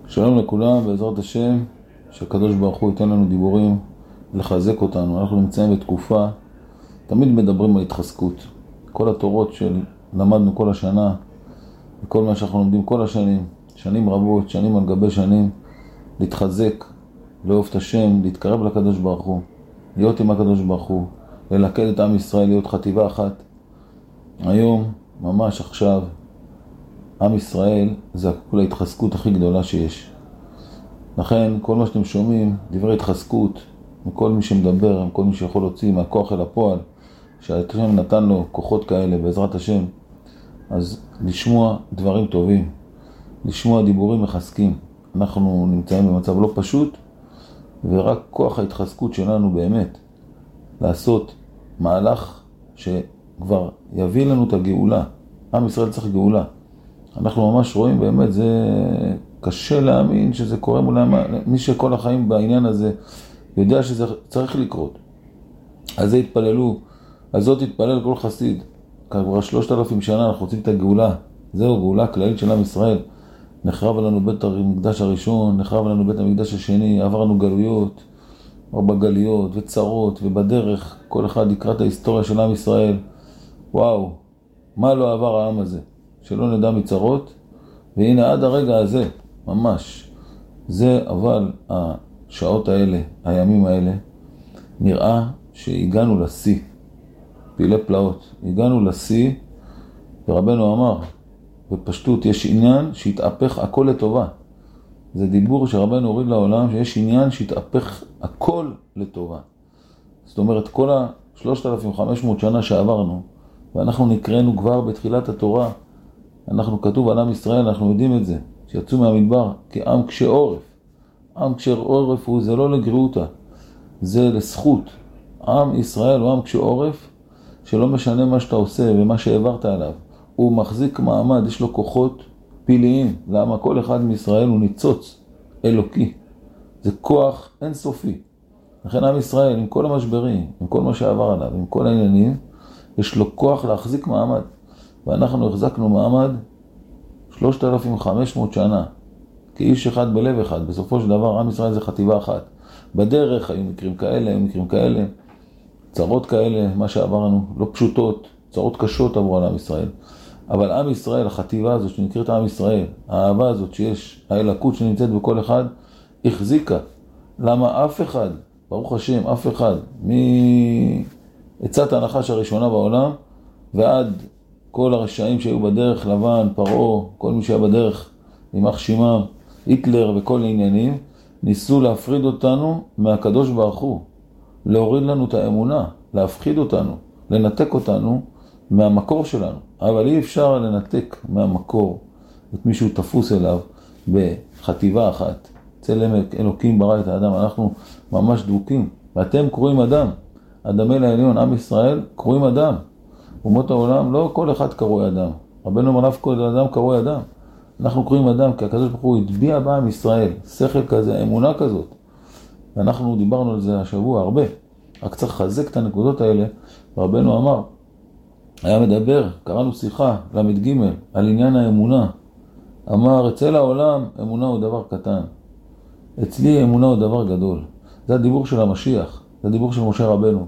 שלום לכולם, בעזרת השם, שהקדוש ברוך הוא ייתן לנו דיבורים לחזק אותנו. אנחנו נמצאים בתקופה, תמיד מדברים על התחזקות. כל התורות שלמדנו כל השנה, וכל מה שאנחנו לומדים כל השנים, שנים רבות, שנים על גבי שנים, להתחזק, לאהוב את השם, להתקרב לקדוש ברוך הוא, להיות עם הקדוש ברוך הוא, ללכד את עם ישראל, להיות חטיבה אחת. היום, ממש עכשיו, עם ישראל זה ההתחזקות הכי גדולה שיש. לכן כל מה שאתם שומעים, דברי התחזקות, מכל מי שמדבר, מכל מי שיכול להוציא מהכוח אל הפועל, שהשם נתן לו כוחות כאלה בעזרת השם, אז לשמוע דברים טובים, לשמוע דיבורים מחזקים. אנחנו נמצאים במצב לא פשוט, ורק כוח ההתחזקות שלנו באמת, לעשות מהלך שכבר יביא לנו את הגאולה. עם ישראל צריך גאולה. אנחנו ממש רואים באמת, זה קשה להאמין שזה קורה מולם. מי שכל החיים בעניין הזה יודע שזה צריך לקרות. אז זה התפללו, אז זאת התפלל כל חסיד. כבר 3,000 שנה אנחנו רוצים את הגאולה. זהו, גאולה כללית של עם ישראל. נחרב לנו בית המקדש הראשון, נחרב לנו בית המקדש השני, עברנו גלויות, 4 גלויות וצרות, ובדרך כל אחד יקרא את ההיסטוריה של עם ישראל. וואו, מה לא עבר העם הזה? שלא נדע מצרות, והנה עד הרגע הזה, ממש, זה אבל השעות האלה, הימים האלה, נראה שהגענו לשיא, פעילי פלאות, הגענו לשיא, ורבנו אמר, בפשטות יש עניין שהתהפך הכל לטובה. זה דיבור שרבנו הוריד לעולם, שיש עניין שהתהפך הכל לטובה. זאת אומרת, כל 3,500 שנה שעברנו, ואנחנו נקראנו כבר בתחילת התורה, אנחנו כתוב על עם ישראל, אנחנו יודעים את זה, שיצאו מהמדבר כעם קשה עורף. עם קשה עורף זה לא לגריעותה, זה לזכות. עם ישראל הוא עם קשה עורף, שלא משנה מה שאתה עושה ומה שהעברת עליו. הוא מחזיק מעמד, יש לו כוחות פיליים. למה? כל אחד מישראל הוא ניצוץ אלוקי. זה כוח אינסופי. לכן עם ישראל, עם כל המשברים, עם כל מה שעבר עליו, עם כל העניינים, יש לו כוח להחזיק מעמד. ואנחנו החזקנו מעמד 3,500 שנה, כאיש אחד בלב אחד. בסופו של דבר, עם ישראל זה חטיבה אחת. בדרך היו מקרים כאלה, היו מקרים כאלה, צרות כאלה, מה שעברנו, לא פשוטות, צרות קשות עברו על עם ישראל. אבל עם ישראל, החטיבה הזאת שנקראת עם ישראל, האהבה הזאת שיש, האלוקות שנמצאת בכל אחד, החזיקה. למה אף אחד, ברוך השם, אף אחד, מעצת הנחש הראשונה בעולם, ועד כל הרשעים שהיו בדרך, לבן, פרעה, כל מי שהיה בדרך, יימח שמם, היטלר וכל העניינים, ניסו להפריד אותנו מהקדוש ברוך הוא, להוריד לנו את האמונה, להפחיד אותנו, לנתק אותנו מהמקור שלנו. אבל אי אפשר לנתק מהמקור את מישהו תפוס אליו בחטיבה אחת. צלם אלוקים ברא את האדם, אנחנו ממש דבוקים. ואתם קוראים אדם, אדמי לעליון, עם ישראל, קוראים אדם. אומות העולם, לא כל אחד קרוי אדם. רבנו אומר, כל אדם קרוי אדם. אנחנו קוראים אדם, כי הקדוש ברוך הוא הטביע בעם ישראל, שכל כזה, אמונה כזאת. ואנחנו דיברנו על זה השבוע הרבה. רק צריך לחזק את הנקודות האלה. רבנו אמר, היה מדבר, קראנו שיחה, למד ג' על עניין האמונה. אמר, אצל העולם, אמונה הוא דבר קטן. אצלי אמונה הוא דבר גדול. זה הדיבור של המשיח, זה הדיבור של משה רבנו.